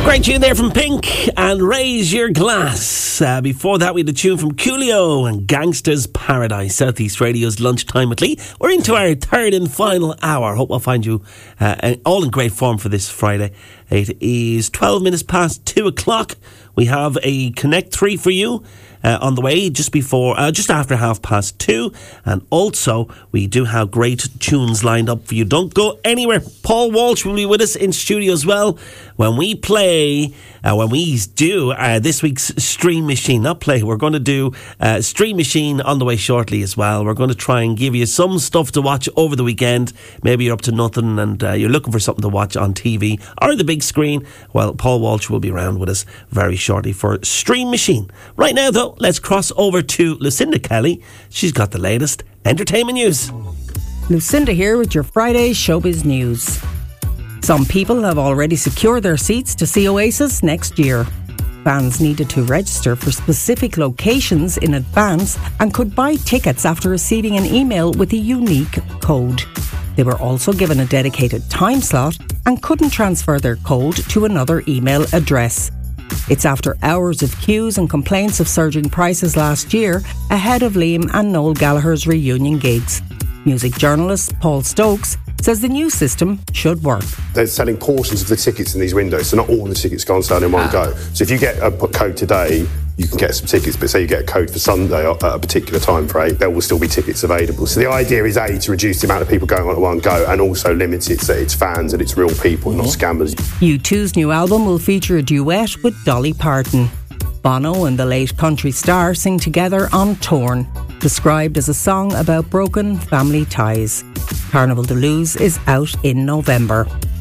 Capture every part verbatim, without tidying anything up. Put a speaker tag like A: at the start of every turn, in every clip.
A: Great tune there from Pink and Raise Your Glass. Uh, before that, we had a tune from Coolio and Gangster's Paradise. Southeast Radio's Lunchtime with Lee. We're into our third and final hour. Hope I'll find you uh, all in great form for this Friday. It is twelve minutes past two o'clock. We have a Connect three for you uh, on the way just before, uh, just after half past two. And also, we do have great tunes lined up for you. Don't go anywhere. Paul Walsh will be with us in studio as well when we play, uh, when we do uh, this week's Stream Machine. Not play, we're going to do uh, Stream Machine on the way shortly as well. We're going to try and give you some stuff to watch over the weekend. Maybe you're up to nothing and uh, you're looking for something to watch on T V or the big screen. Well, Paul Walsh will be around with us very shortly for Stream Machine. Right now, though, let's cross over to Lucinda Kelly. She's got the latest entertainment news.
B: Lucinda here with your Friday Showbiz News. Some people have already secured their seats to see Oasis next year. Fans needed to register for specific locations in advance and could buy tickets after receiving an email with a unique code. They were also given a dedicated time slot and couldn't transfer their code to another email address. It's after hours of queues and complaints of surging prices last year ahead of Liam and Noel Gallagher's reunion gigs. Music journalist Paul Stokes says the new system should work.
C: They're selling portions of the tickets in these windows, so not all the tickets go on sale in one go. So if you get a code today, you can get some tickets, but say you get a code for Sunday at a particular time frame, there will still be tickets available. So the idea is, A, to reduce the amount of people going on at one go, and also limit it so it's fans and it's real people, mm-hmm. not scammers.
B: U two's new album will feature a duet with Dolly Parton. Bono and the late country star sing together on Torn, described as a song about broken family ties. Carnival de Luz is out in November.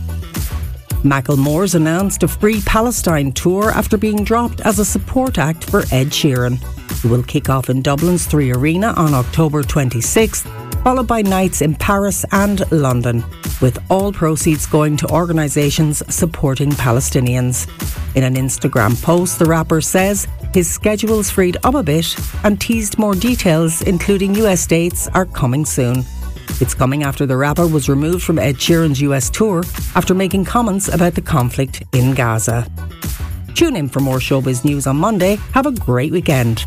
B: Macklemore's announced a Free Palestine tour after being dropped as a support act for Ed Sheeran. It will kick off in Dublin's Three Arena on October twenty-sixth, followed by nights in Paris and London, with all proceeds going to organisations supporting Palestinians. In an Instagram post, the rapper says his schedule's freed up a bit and teased more details, including U S dates, are coming soon. It's coming after the rapper was removed from Ed Sheeran's U S tour after making comments about the conflict in Gaza. Tune in for more showbiz news on Monday. Have a great weekend.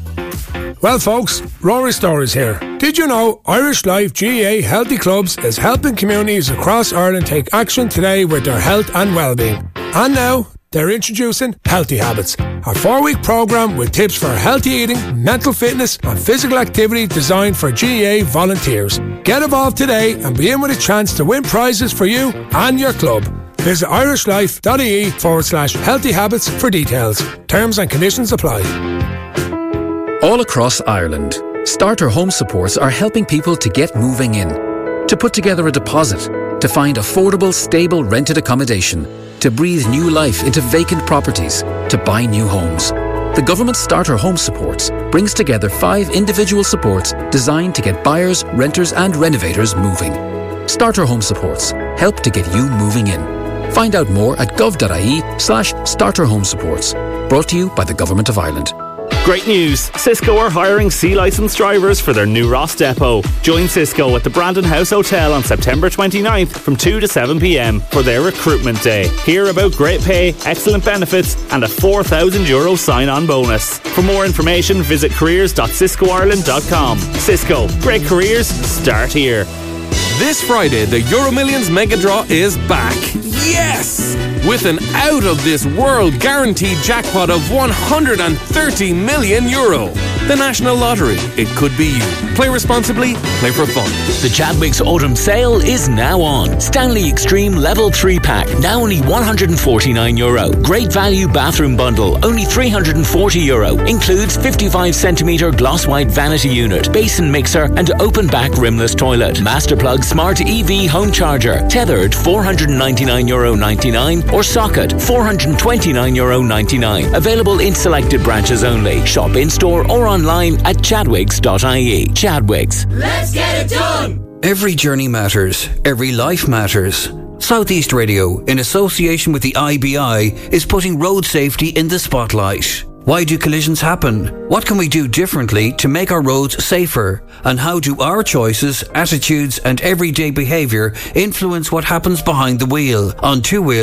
D: Well, folks, Rory Stories here. Did you know Irish Life G A A Healthy Clubs is helping communities across Ireland take action today with their health and well-being? And now, they're introducing Healthy Habits, a four-week programme with tips for healthy eating, mental fitness and physical activity designed for G A A volunteers. Get involved today and be in with a chance to win prizes for you and your club. Visit irishlife.ie forward slash healthy habits for details. Terms and conditions apply.
E: All across Ireland, Starter Home Supports are helping people to get moving in, to put together a deposit, to find affordable, stable rented accommodation, to breathe new life into vacant properties, to buy new homes. The government Starter Home Supports brings together five individual supports designed to get buyers, renters and renovators moving. Starter Home Supports help to get you moving in. Find out more at gov.ie slash starter home supports. Brought to you by the Government of Ireland.
F: Great news! Cisco are hiring C-licensed drivers for their new Ross depot. Join Cisco at the Brandon House Hotel on September twenty-ninth from two to seven p.m. for their recruitment day. Hear about great pay, excellent benefits and a four thousand euro sign-on bonus. For more information, visit careers dot cisco ireland dot com. Cisco, great careers start here.
G: This Friday, the Euro Millions Mega Draw is back. Yes! With an out-of-this-world guaranteed jackpot of one hundred thirty million euro. The National Lottery. It could be you. Play responsibly, play for fun.
H: The Chadwick's Autumn Sale is now on. Stanley Extreme Level three pack, now only one hundred forty-nine euro. Great value bathroom bundle, only three hundred forty euro. Includes fifty-five centimetre gloss white vanity unit, basin mixer and open back rimless toilet. Masterplug Smart E V home charger, tethered four hundred ninety-nine euro ninety-nine or socket four hundred twenty-nine euro ninety-nine. Available in selected branches only. Shop in store or online at chadwicks dot I E. Chadwicks.
I: Let's get it done!
J: Every journey matters. Every life matters. Southeast Radio, in association with the I B I, is putting road safety in the spotlight. Why do collisions happen? What can we do differently to make our roads safer? And how do our choices, attitudes and everyday behaviour influence what happens behind the wheel, on two wheels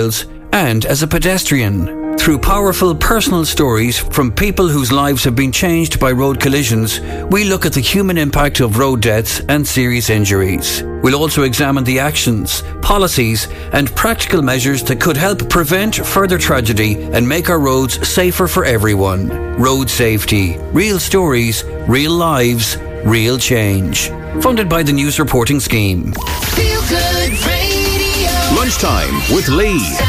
J: and as a pedestrian. Through powerful personal stories from people whose lives have been changed by road collisions, we look at the human impact of road deaths and serious injuries. We'll also examine the actions, policies, and practical measures that could help prevent further tragedy and make our roads safer for everyone. Road safety. Real stories, real lives, real change. Funded by the News Reporting Scheme.
K: Feel Good Radio.
L: Lunchtime with Lee.